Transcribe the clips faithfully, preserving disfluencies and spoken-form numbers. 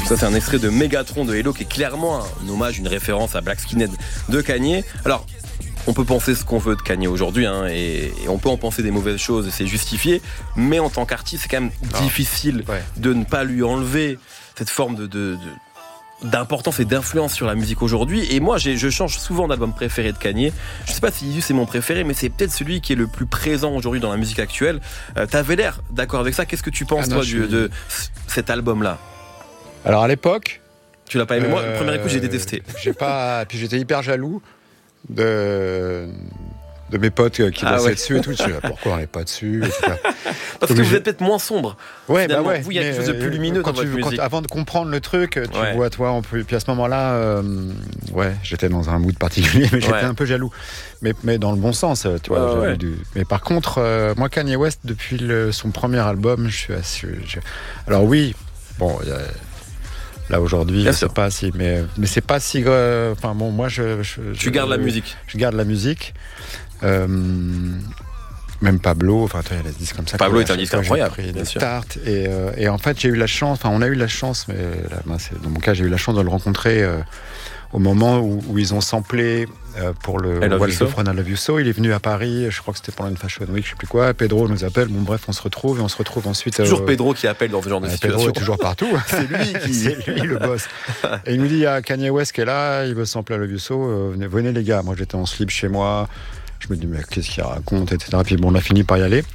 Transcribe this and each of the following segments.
Ça, c'est un extrait de Megatron de Hello qui est clairement un hommage, une référence à Black Skinhead de Kanye. Alors, on peut penser ce qu'on veut de Kanye aujourd'hui, hein, et, et on peut en penser des mauvaises choses, et c'est justifié, mais en tant qu'artiste, c'est quand même non. difficile ouais. de ne pas lui enlever cette forme de, de, de, d'importance et d'influence sur la musique aujourd'hui. Et moi, j'ai, je change souvent d'album préféré de Kanye. Je sais pas si c'est mon préféré, mais c'est peut-être celui qui est le plus présent aujourd'hui dans la musique actuelle. Euh, t'avais l'air d'accord avec ça. Qu'est-ce que tu penses, ah non, toi, suis... de, de cet album-là ? Alors, à l'époque... Tu l'as pas aimé ? Euh, Moi, le premier coup, j'ai détesté. J'ai pas... Puis j'étais hyper jaloux de... de mes potes qui ah bossaient ouais. dessus et tout. Je disais, pourquoi on n'est pas dessus, et cetera. Parce que vous êtes peut-être moins sombre. Ouais, bah ouais. Vous, il y a quelque chose de plus lumineux quand dans tu, votre musique. Quand, avant de comprendre le truc, tu ouais. vois, toi, on peut, puis à ce moment-là, euh, ouais, j'étais dans un mood particulier, mais j'étais ouais. un peu jaloux. Mais, mais dans le bon sens, tu vois. Ouais, ouais. Du... Mais par contre, euh, moi, Kanye West, depuis le, son premier album, je suis assez... Je... Alors oui, bon... Y a... Là aujourd'hui, Bien je sais pas si, mais mais c'est pas si. Euh, enfin bon, moi je. je tu je, gardes je, la musique. Je garde la musique. Euh, même Pablo, enfin il y a des disques comme ça. Pablo est un disque incroyable. J'ai pris bien des sûr. tartes et euh, et en fait j'ai eu la chance. Enfin on a eu la chance, mais là, moi, c'est, dans mon cas j'ai eu la chance de le rencontrer euh, au moment où, où ils ont samplé euh, pour le What's the Fun I Love You So. Il est venu à Paris, je crois que c'était pendant une Fashion Week, je sais plus quoi. Pedro nous appelle. Bon bref, on se retrouve et on se retrouve ensuite. C'est toujours euh, Pedro qui appelle dans ce genre de euh, situation. Pedro est toujours partout. C'est lui qui. C'est lui le boss. Et il nous dit il y a Kanye West qui est là, il veut sampler I Love You So. Euh, venez, venez les gars. Moi j'étais en slip chez moi. Je me dis mais qu'est-ce qu'il raconte, et cetera. Puis bon, on a fini par y aller.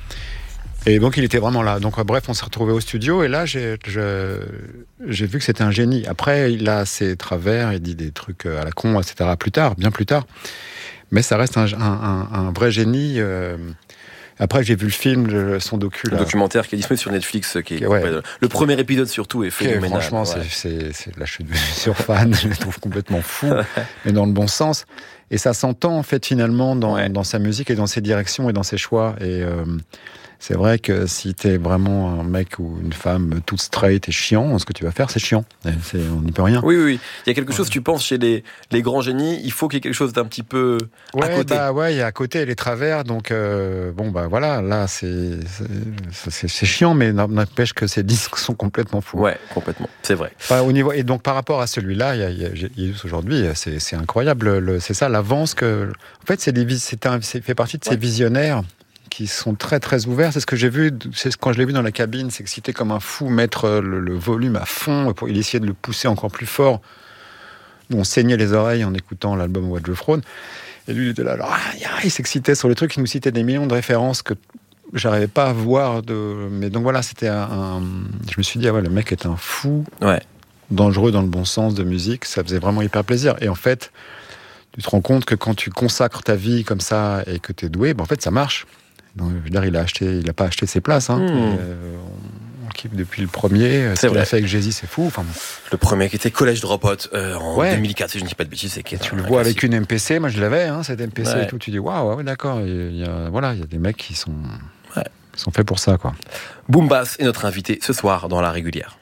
Et donc il était vraiment là. Donc bref, on s'est retrouvés au studio et là j'ai, je, j'ai vu que c'était un génie. Après il a ses travers, il dit des trucs à la con, et cetera. Plus tard, bien plus tard. Mais ça reste un, un, un, un vrai génie. Euh... Après j'ai vu le film, le, son docu. Le là. documentaire qui est disponible sur Netflix. Qui est, ouais. Le premier épisode surtout est phénoménal. Franchement, ouais. c'est, c'est, c'est, là je suis sur fan, je le trouve complètement fou, mais dans le bon sens. Et ça s'entend en fait finalement dans, ouais. dans sa musique et dans ses directions et dans ses choix. Et euh, c'est vrai que si t'es vraiment un mec ou une femme toute straight et chiant, ce que tu vas faire, c'est chiant. C'est, on n'y peut rien. Oui, oui, oui. Il y a quelque chose, ouais. tu penses, chez les, les grands génies, il faut qu'il y ait quelque chose d'un petit peu ouais, à côté. Bah ouais, il y a à côté les travers. Donc euh, bon, bah voilà, là c'est, c'est, c'est, c'est chiant, mais n'empêche que ces disques sont complètement fous. Ouais, complètement. C'est vrai. Bah, au niveau, et donc par rapport à celui-là, il y a, il y a, il y a aujourd'hui, c'est, c'est incroyable. Le, c'est ça, l'avance que. En fait, c'est des, c'est un, c'est fait partie de ces ouais. visionnaires qui sont très très ouverts. C'est ce que j'ai vu, c'est quand je l'ai vu dans la cabine, c'est que c'était comme un fou mettre le, le volume à fond pour il essayait de le pousser encore plus fort. Nous, on saignait les oreilles en écoutant l'album Watch the Throne. Et lui, il était là, alors, ah, il s'excitait sur le truc, il nous citait des millions de références que j'arrivais pas à voir. De... Mais donc voilà, c'était un, un... Je me suis dit, ah ouais, le mec est un fou, ouais. dangereux dans le bon sens de musique. Ça faisait vraiment hyper plaisir. Et en fait, tu te rends compte que quand tu consacres ta vie comme ça et que tu es doué, ben en fait, ça marche. Donc, je veux dire, il a acheté, il a pas acheté ses places. Hein. Mmh. Et, euh, on, on kiffe depuis le premier. C'est ce qu'il a fait avec Jay-Z, c'est fou. Enfin, bon. Le premier qui était College Dropout euh, en ouais. deux mille quatre, si je ne dis pas de bêtises. C'est tu le vois avec une M P C. Moi, je l'avais, hein, cette M P C ouais. et tout. Tu dis, waouh, ouais, d'accord. Il y a, voilà, il y a des mecs qui sont, ouais. qui sont faits pour ça, quoi. Boom Bass est notre invité ce soir dans La Régulière.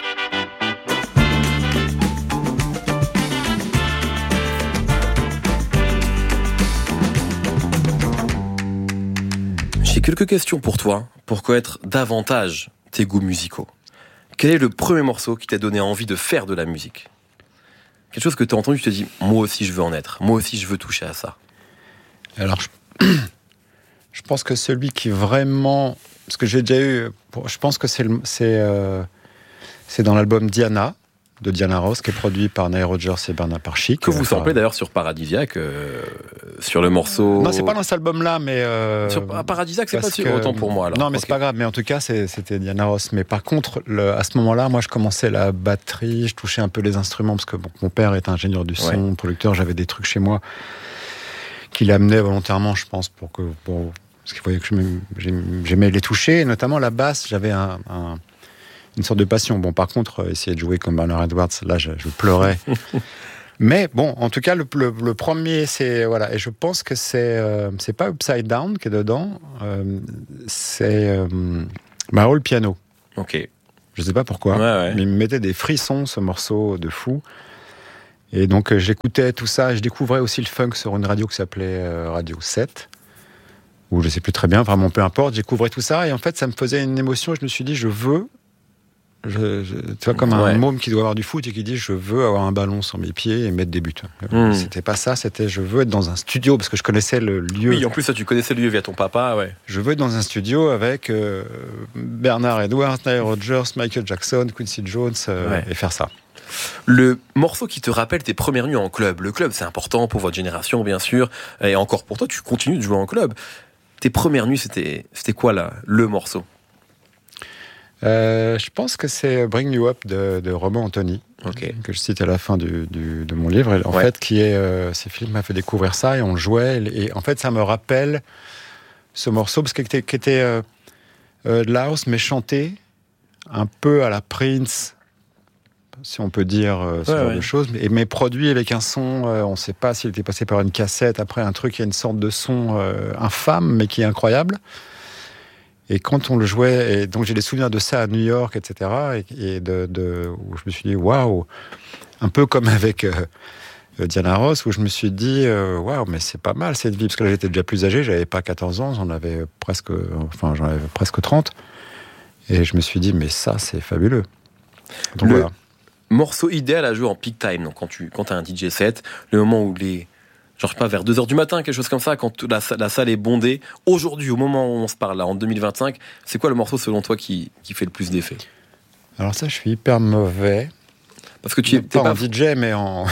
J'ai quelques questions pour toi, pour connaître davantage tes goûts musicaux. Quel est le premier morceau qui t'a donné envie de faire de la musique ? Quelque chose que tu as entendu, tu te dis, moi aussi je veux en être, moi aussi je veux toucher à ça. Alors, je, je pense que celui qui vraiment... Parce que j'ai déjà eu... Je pense que c'est, c'est, euh, c'est dans l'album Diana, de Diana Ross, qui est produit par Nile Rodgers et Bernard Parchik. Que vous enfin, samplez d'ailleurs sur Paradisiaque, euh, sur le morceau... Non, c'est pas dans cet album-là, mais... Euh, sur Paradisiaque, c'est pas sûr, que... autant pour moi. Alors. Non, mais okay. c'est pas grave, mais en tout cas, c'est, c'était Diana Ross. Mais par contre, le, à ce moment-là, moi, je commençais la batterie, je touchais un peu les instruments, parce que bon, mon père est ingénieur du son, ouais. producteur, j'avais des trucs chez moi qu'il amenait volontairement, je pense, pour que... Pour, parce qu'il voyait que je j'aimais les toucher, et notamment la basse, j'avais un... un une sorte de passion. Bon, par contre, essayer de jouer comme Bernard Edwards, là, je, je pleurais. Mais bon, en tout cas, le, le, le premier, c'est... Voilà, et je pense que c'est... Euh, c'est pas Upside Down qui est dedans, euh, c'est... Euh, Maro le piano. Ok. Je sais pas pourquoi, ouais, ouais. mais il me mettait des frissons, ce morceau de fou. Et donc, euh, j'écoutais tout ça, et je découvrais aussi le funk sur une radio qui s'appelait euh, Radio sept, ou je sais plus très bien, vraiment peu importe, je découvrais tout ça, et en fait, ça me faisait une émotion, je me suis dit, je veux... Je, je, tu vois, comme un ouais. môme qui doit avoir du foot et qui dit je veux avoir un ballon sur mes pieds et mettre des buts. Mmh. C'était pas ça, c'était je veux être dans un studio parce que je connaissais le lieu. Oui, en plus, ça, tu connaissais le lieu via ton papa, ouais. Je veux être dans un studio avec euh, Bernard Edwards, Nile Rodgers, Michael Jackson, Quincy Jones euh, ouais. et faire ça. Le morceau qui te rappelle tes premières nuits en club. Le club, c'est important pour votre génération, bien sûr, et encore pour toi, tu continues de jouer en club. Tes premières nuits, c'était, c'était quoi là, le morceau? Euh, je pense que c'est Bring You Up de, de Romain Anthony, okay. que je cite à la fin du, du, de mon livre. En ouais. fait, qui est, euh, Philippe m'a fait découvrir ça et on jouait. Et en fait, ça me rappelle ce morceau parce qu'il était, qui était euh, euh, de la house, mais chanté un peu à la Prince, si on peut dire euh, ce ouais, genre ouais. de choses. Mais, mais produit avec un son, euh, on ne sait pas s'il était passé par une cassette, après un truc, il y a une sorte de son euh, infâme, mais qui est incroyable. Et quand on le jouait, et donc j'ai des souvenirs de ça à New York, et cetera, et, et de, de, où je me suis dit, waouh, un peu comme avec euh, Diana Ross, où je me suis dit, euh, waouh, mais c'est pas mal cette vie, parce que là j'étais déjà plus âgé, j'avais pas quatorze ans, j'en avais presque, enfin j'en avais presque trente, et je me suis dit, mais ça c'est fabuleux. Donc le voilà. Morceau idéal à jouer en peak time, donc quand tu quand t'as un D J set, le moment où les genre je sais pas, vers deux heures du matin, quelque chose comme ça, quand la, la salle est bondée. Aujourd'hui, au moment où on se parle, là, en deux mille vingt-cinq, c'est quoi le morceau, selon toi, qui, qui fait le plus d'effet? Alors ça, je suis hyper mauvais. Parce que tu es pas, pas en D J, mais en...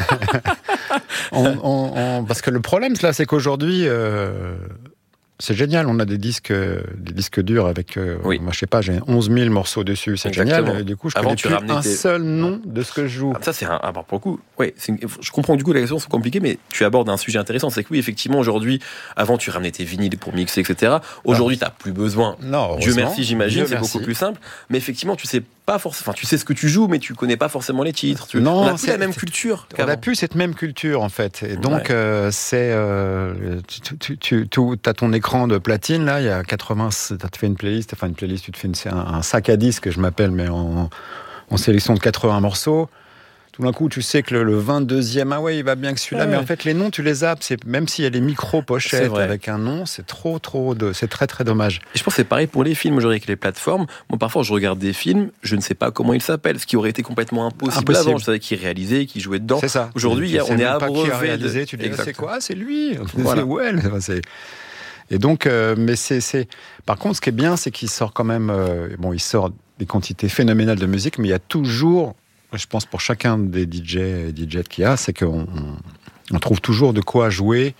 en, en, en... Parce que le problème, là, c'est qu'aujourd'hui... Euh... C'est génial, on a des disques, des disques durs avec, euh, oui. moi je sais pas, j'ai onze mille morceaux dessus, c'est Exactement. génial. Et du coup, je connais plus un tes... seul nom de ce que je joue. Ah, ça c'est un, ah, pour le coup, ouais, c'est une, je comprends du coup les questions sont compliquées, mais tu abordes un sujet intéressant. C'est que oui, effectivement, aujourd'hui, avant tu ramenais tes vinyles pour mixer, et cetera. Aujourd'hui, tu n'as plus besoin. Non, Dieu merci, j'imagine, Dieu c'est merci. beaucoup plus simple. Mais effectivement, tu sais pas forcément, enfin, tu sais ce que tu joues, mais tu connais pas forcément les titres. Tu... Non, on a plus la même culture. On a plus cette même culture en fait. Et donc, ouais. euh, c'est, euh, tu, tu, tu, tu as ton écran de platine là. Il y a quatre-vingts, tu te fais une playlist, enfin une playlist, tu te fais une, un, un sac à disque, je m'appelle, mais en, en sélection de quatre-vingts morceaux. Tout d'un coup, tu sais que le, le vingt-deuxième, ah ouais, il va bien que celui-là, ouais. mais en fait, les noms, tu les zappes. C'est, même s'il y a les micro-pochettes avec un nom, c'est trop, trop, de, c'est très, très dommage. Et je pense que c'est pareil pour les films aujourd'hui avec les plateformes. Moi, parfois, je regarde des films, je ne sais pas comment ils s'appellent, ce qui aurait été complètement impossible, impossible. avant. Je savais qui réalisait, qui jouait dedans. C'est ça. Aujourd'hui, on est abreuvé de... Tu dis, c'est quoi? C'est lui. Voilà. C'est Well. C'est... Et donc, euh, mais c'est, c'est... Par contre, ce qui est bien, c'est qu'il sort quand même... Euh, bon, il sort des quantités phénoménales de musique, mais il y a toujours... Je pense pour chacun des D J et D J qu'il y a, c'est qu'on on trouve toujours de quoi jouer.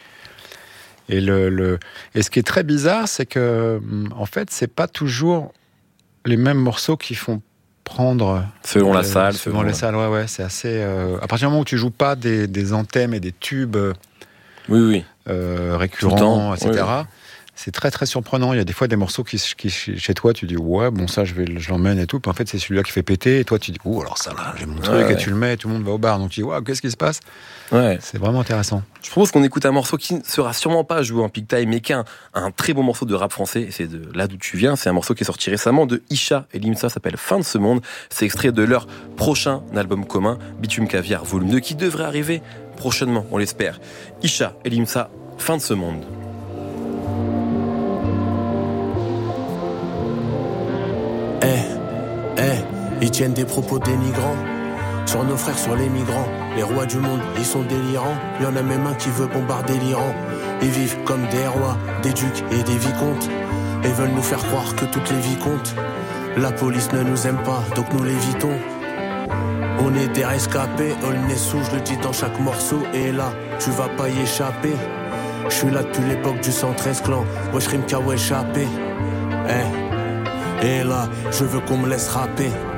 Et, le, le, et ce qui est très bizarre, c'est que, en fait, c'est pas toujours les mêmes morceaux qui font prendre. Selon euh, la salle. Selon, selon les salles, ouais, ouais. C'est assez. Euh, à partir du moment où tu joues pas des, des anthèmes et des tubes oui, oui. Euh, récurrents, et cetera. Oui, oui. C'est très très surprenant. Il y a des fois des morceaux qui, qui chez toi, tu dis ouais, bon ça je vais, je l'emmène et tout. Puis en fait c'est celui-là qui fait péter. Et toi tu dis oh alors ça là, j'ai mon truc ouais, et tu le mets. Et tout le monde va au bar. Donc tu dis ouais, qu'est-ce qui se passe? Ouais. C'est vraiment intéressant. Je propose qu'on écoute un morceau qui ne sera sûrement pas joué en peak time, mais qui est un, un très beau morceau de rap français. Et c'est de là d'où tu viens. C'est un morceau qui est sorti récemment de Isha et Limsa. Ça s'appelle Fin de ce monde. C'est extrait de leur prochain album commun, Bitume Caviar Volume deux, qui devrait arriver prochainement, on l'espère. Isha et Limsa, Fin de ce monde. Eh, eh, ils tiennent des propos dénigrants sur nos frères, sur les migrants. Les rois du monde, ils sont délirants. Il y en a même un qui veut bombarder l'Iran. Ils vivent comme des rois, des ducs et des vicomtes, et veulent nous faire croire que toutes les vies comptent. La police ne nous aime pas, donc nous l'évitons. On est des rescapés, all n'est sous, je le dis dans chaque morceau. Et là, tu vas pas y échapper. Je suis là depuis l'époque du cent treize clan. Wesh Rimka, wesh échappé. Eh. Et là, je veux qu'on me laisse rapper.